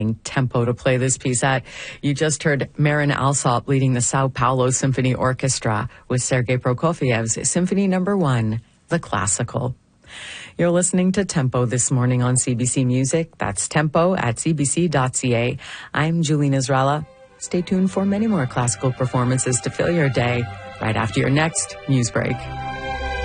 tempo to play this piece at. You just heard Marin Alsop leading the Sao Paulo Symphony Orchestra with Sergei Prokofiev's Symphony No. 1, the classical. You're listening to Tempo this morning on CBC Music. That's tempo at cbc.ca. I'm Julene Israela. Stay tuned for many more classical performances to fill your day right after your next news break.